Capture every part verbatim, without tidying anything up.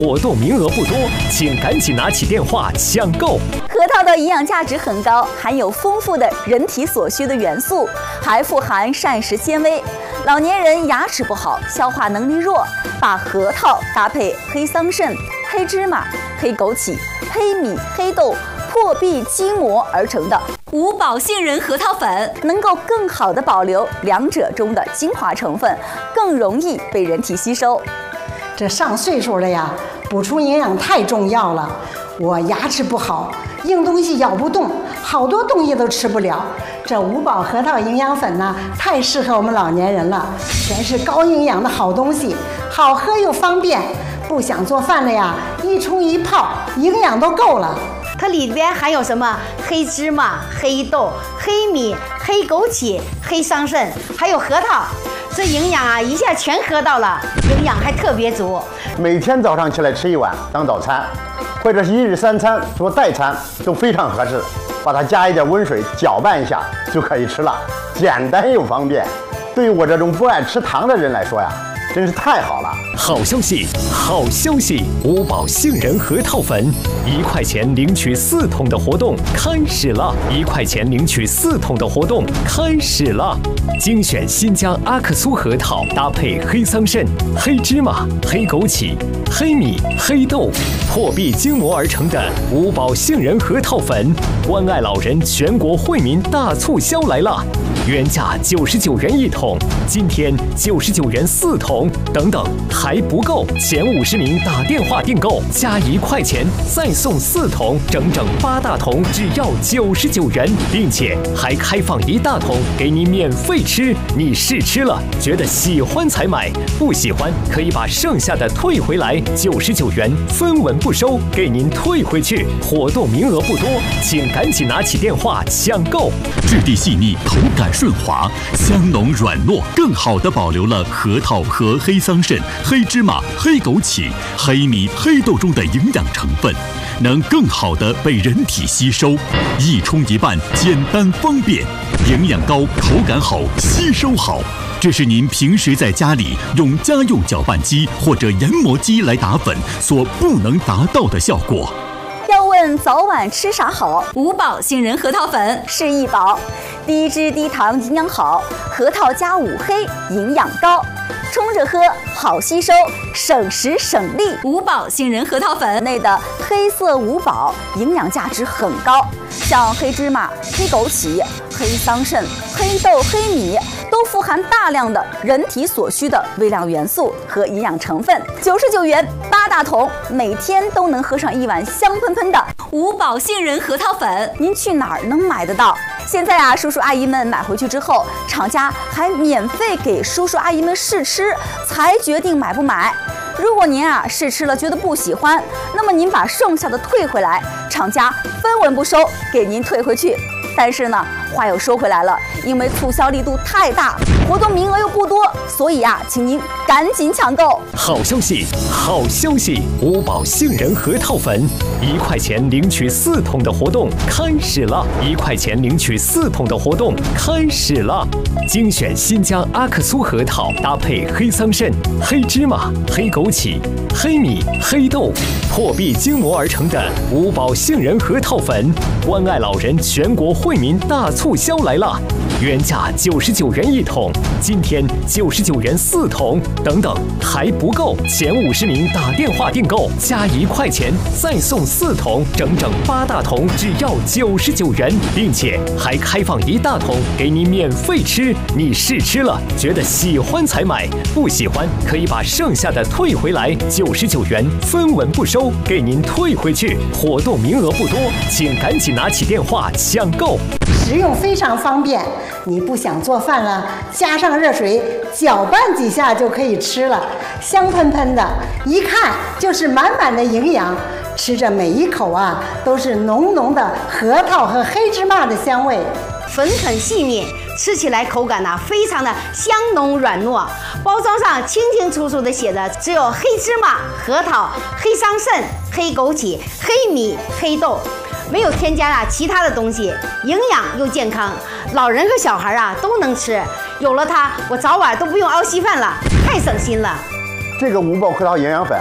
活动名额不多，请赶紧拿起电话抢购。 核桃的营养价值很高，含有丰富的人体所需的元素，还富含膳食纤维。老年人牙齿不好，消化能力弱，把核桃搭配黑桑葚、黑芝麻、黑枸杞、黑米、黑豆破壁筋膜而成的五宝杏仁核桃粉，能够更好地保留两者中的精华成分，更容易被人体吸收。 这上岁数了呀，补充营养太重要了。我牙齿不好，硬东西咬不动，好多东西都吃不了。这五宝核桃营养粉呢，太适合我们老年人了，全是高营养的好东西，好喝又方便。不想做饭了呀，一冲一泡，营养都够了。 它里边含有什么？黑芝麻、黑豆、黑米、黑枸杞、黑桑葚，还有核桃。这营养啊，一下全喝到了，营养还特别足。 每天早上起来吃一碗当早餐，或者是一日三餐做代餐都非常合适。把它加一点温水搅拌一下就可以吃了，简单又方便。对于我这种不爱吃糖的人来说呀，真是太好了！ 好消息，好消息！五宝杏仁核桃粉，一块钱领取四桶的活动开始了！一块钱领取四桶的活动开始了！精选新疆阿克苏核桃，搭配黑桑葚、黑芝麻、黑枸杞、黑米、黑豆破壁筋膜而成的五宝杏仁核桃粉，关爱老人全国惠民大促销来了！原价九十九元一桶，今天九十九元四桶，等等还不够，前五十名打电话订购加一块钱再送四桶，整整八大桶只要九十九元，并且还开放一大桶给你免费吃。你试吃了觉得喜欢才买，不喜欢可以把剩下的退回来，九十九元分文不收，给您退回去。活动名额不多，请赶紧拿起电话抢购。 质地细腻，口感顺滑，香浓软糯，更好地保留了核桃和黑桑葚、黑芝麻、黑枸杞、黑米、黑豆中的营养成分，能更好地被人体吸收。一冲一拌，简单方便，营养高，口感好，吸收好。这是您平时在家里用家用搅拌机或者研磨机来打粉所不能达到的效果。 要问早晚吃啥好？五宝杏仁核桃粉是一宝，低脂低糖，营养好，核桃加五黑，营养高，冲着喝好吸收，省时省力。五宝杏仁核桃粉内的黑色五宝营养价值很高，像黑芝麻、黑枸杞、黑桑葚、黑豆、黑米都富含大量的人体所需的微量元素和营养成分。九十九元八大桶，每天都能喝上一碗香喷喷的五宝杏仁核桃粉。您去哪儿能买得到？现在啊，叔叔阿姨们买回去之后，厂家还免费给叔叔阿姨们试吃，才决定买不买。如果您啊试吃了觉得不喜欢，那么您把剩下的退回来，厂家分文不收，给您退回去。但是呢，话又说回来了，因为促销力度太大，活动名额又不多，所以啊，请您赶紧抢购。 好消息，好消息！五宝杏仁核桃粉，一块钱领取四桶的活动开始了！一块钱领取四桶的活动开始了！精选新疆阿克苏核桃，搭配黑桑葚、黑芝麻、黑枸杞、黑米、黑豆破壁筋膜而成的五宝杏仁核桃粉，关爱老人全国惠民大促销来了！原价九十九元一桶，今天九十九元四桶，等等还不够，前五十名打电话订购加一块钱再送四桶，整整八大桶只要九十九元，并且还开放一大桶给你免费吃。你试吃了觉得喜欢才买，不喜欢可以把剩下的退回来，九十九元分文不收，给您退回去。活动名额不多，请赶紧拿起电话抢购。 食用非常方便，你不想做饭了，加上热水搅拌几下就可以吃了，香喷喷的，一看就是满满的营养。吃着每一口啊，都是浓浓的核桃和黑芝麻的香味， 粉很细密，吃起来口感呢、啊、非常的香浓软糯。包装上清清楚楚的写着，只有黑芝麻、核桃、黑桑葚、黑枸杞、黑米、黑豆。没有添加啊其他的东西，营养又健康，老人和小孩啊都能吃。有了它，我早晚都不用熬稀饭了，太省心了。 这个五宝核桃营养粉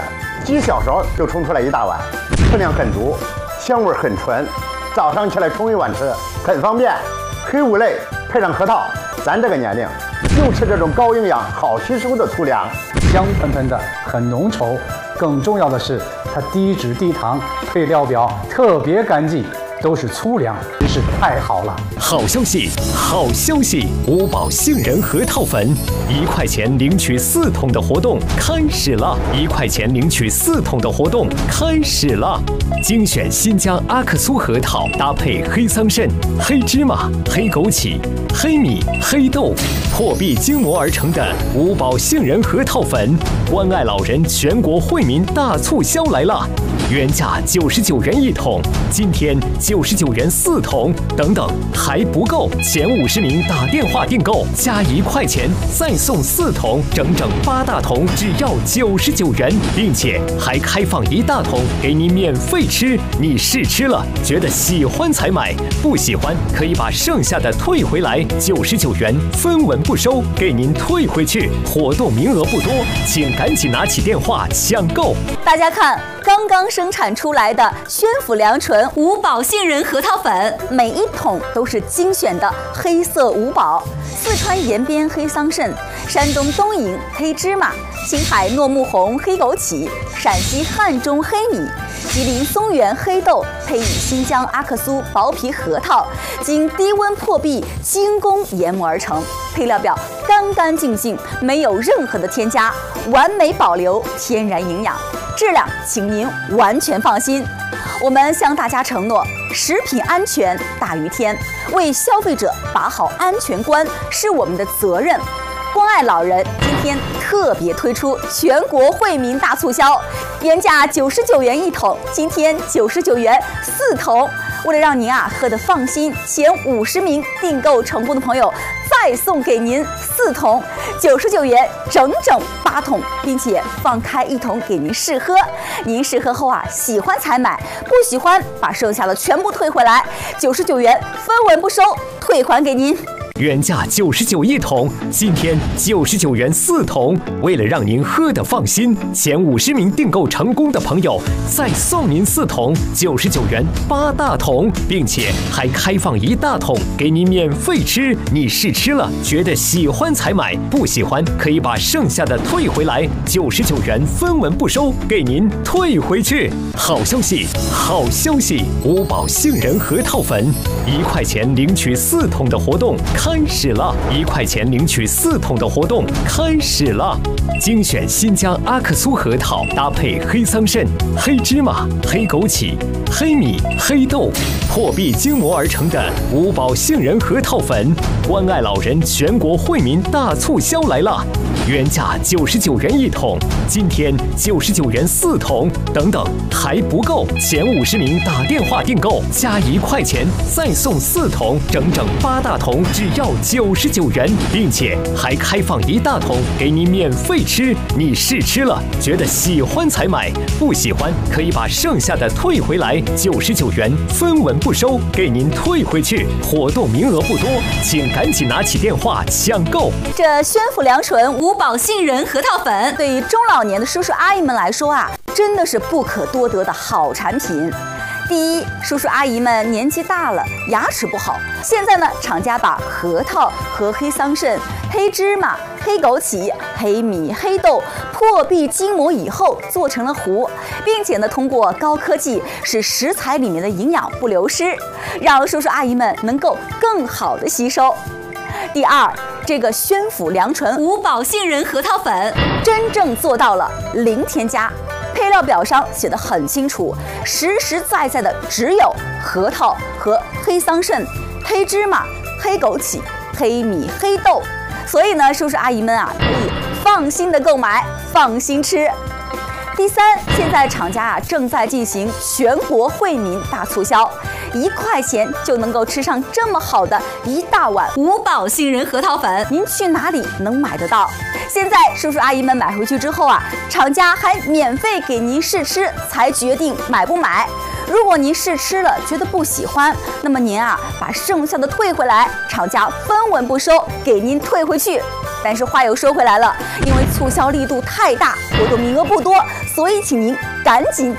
几小勺就冲出来一大碗，分量很足，香味很纯。早上起来冲一碗吃，很方便。黑五类配上核桃，咱这个年龄就吃这种高营养、好吸收的粗粮， 香喷喷的，很浓稠。更重要的是，它低脂低糖，配料表特别干净，都是粗粮，真是太好了。 好消息，好消息！五宝杏仁核桃粉一块钱领取四桶的活动开始了，一块钱领取四桶的活动开始了。精选新疆阿克苏核桃，搭配黑桑葚、黑芝麻、黑枸杞、黑米、黑豆，破壁精磨而成的五宝杏仁核桃粉，关爱老人全国惠民大促销来了！原价九十九元一桶，今天九十九元四桶，等等还不够，前五十名打电话订购加一块钱再送四桶，整整八大桶，只要九十九元，并且还开放一大桶给你免费吃。你试吃了，觉得喜欢才买，不喜欢可以把剩下的退回来，九十九元分文不收，给您退回去。活动名额不多，请赶紧拿起电话抢购。 大家看，刚刚生产出来的宣府良醇五宝杏仁核桃粉，每一桶都是精选的黑色五宝：四川延边黑桑葚、山东东营黑芝麻、青海糯木红黑枸杞、陕西汉中黑米、吉林松原黑豆，配以新疆阿克苏薄皮核桃，经低温破壁精工研磨而成。配料表干干净净，没有任何的添加，完美保留天然营养。质量，请您完全放心。我们向大家承诺，食品安全大于天，为消费者把好安全关是我们的责任。关爱老人今天特别推出全国惠民大促销，原价九十九元一桶，今天九十九元四桶。为了让您啊喝得放心，前五十名订购成功的朋友再送给您四桶，九十九元整整八桶，并且放开一桶给您试喝。您试喝后啊，喜欢才买，不喜欢把剩下的全部退回来，九十九元分文不收，退还给您。 原价九十九一桶，今天九十九元四桶。为了让您喝得放心，前五十名订购成功的朋友再送您四桶，九十九元八大桶，并且还开放一大桶给您免费吃。你试吃了，觉得喜欢才买，不喜欢可以把剩下的退回来，九十九元分文不收，给您退回去。好消息，好消息！五宝杏仁核桃粉一块钱领取四桶的活动开始了，一块钱领取四桶的活动开始了。精选新疆阿克苏核桃，搭配黑桑葚、黑芝麻、黑枸杞、黑米、黑豆，破壁精磨而成的五宝杏仁核桃粉，关爱老人全国惠民大促销来了！原价九十九元一桶，今天九十九元四桶，等等还不够，前五十名打电话订购加一块钱再送四桶，整整八大桶，只要九十九元，并且还开放一大桶给你免费吃。你试吃了，觉得喜欢才买，不喜欢可以把剩下的退回来，九十九元分文不收，给您退回去。活动名额不多，请赶紧拿起电话抢购。 这宣府良醇五宝杏仁核桃粉，对于中老年的叔叔阿姨们来说啊，真的是不可多得的好产品。第一，叔叔阿姨们年纪大了，牙齿不好。现在呢，厂家把核桃和黑桑葚、黑芝麻、黑枸杞、黑米、黑豆破壁精磨以后做成了糊，并且呢，通过高科技使食材里面的营养不流失，让叔叔阿姨们能够更好的吸收。第二，这个宣府良醇五宝杏仁核桃粉真正做到了零添加。配料表上写得很清楚，实实在在的只有核桃和黑桑葚、黑芝麻、黑枸杞、黑米、黑豆，所以呢，叔叔阿姨们啊，可以放心的购买，放心吃。第三，现在厂家啊正在进行全国惠民大促销，一块钱就能够吃上这么好的一大碗五宝杏仁核桃粉，您去哪里能买得到？现在叔叔阿姨们买回去之后啊，厂家还免费给您试吃，才决定买不买。如果您试吃了觉得不喜欢，那么您啊把剩下的退回来，厂家分文不收，给您退回去。但是话又说回来了，因为促销力度太大，活动名额不多， 所以请您赶紧